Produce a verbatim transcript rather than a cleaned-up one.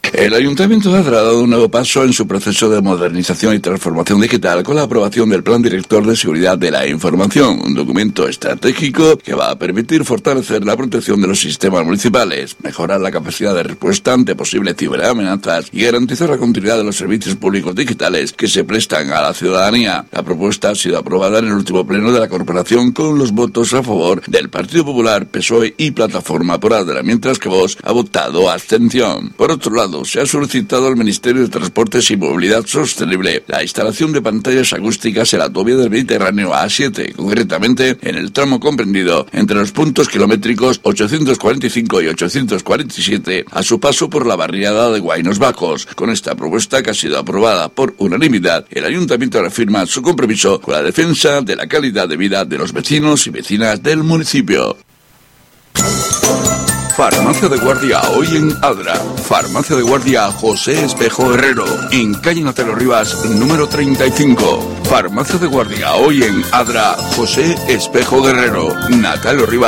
El Ayuntamiento de Adra ha dado un nuevo paso en su proceso de modernización y transformación digital con la aprobación del Plan Director de Seguridad de la Información, un documento estratégico que va a permitir fortalecer la protección de los sistemas municipales, mejorar la capacidad de respuesta ante posibles ciberamenazas y garantizar la continuidad de los servicios públicos digitales que se prestan a la ciudadanía. La propuesta ha sido aprobada en el último pleno de la corporación con los votos a favor del Partido Popular, P S O E y Plataforma por Adra, mientras que Vox ha votado abstención. Por otro lado, se ha solicitado al Ministerio de Transportes y Movilidad Sostenible la instalación de pantallas acústicas en la autovía del Mediterráneo A siete, concretamente en el tramo comprendido entre los puntos kilométricos ochocientos cuarenta y cinco y ochocientos cuarenta y siete a su paso por la barriada de Guainos Bajos. Con esta propuesta, que ha sido aprobada por unanimidad, el Ayuntamiento reafirma su compromiso con la defensa de la calidad de vida de los vecinos y vecinas del municipio. Farmacia de Guardia hoy en Adra. Farmacia de Guardia José Espejo Herrero, en calle Natalo Rivas, número treinta y cinco. Farmacia de Guardia hoy en Adra José Espejo Guerrero, Natalo Rivas.